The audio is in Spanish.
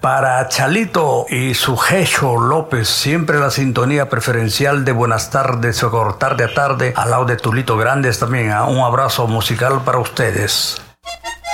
Para Chalito y su Jecho López, siempre la sintonía preferencial de Buenas tardes o Tarde a Tarde, al lado de Tulito Grandes también. Un abrazo musical para ustedes.